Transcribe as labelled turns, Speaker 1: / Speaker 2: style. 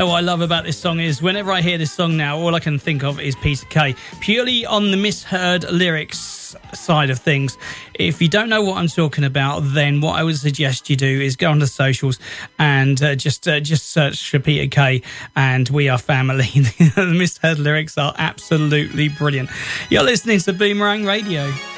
Speaker 1: Now, what I love about this song is whenever I hear this song now, all I can think of is Peter Kay, purely on the misheard lyrics side of things. If you don't know what I'm talking about, then what I would suggest you do is go on the socials and just search for Peter Kay and We Are Family. The misheard lyrics are absolutely brilliant. You're listening to Boomerang Radio.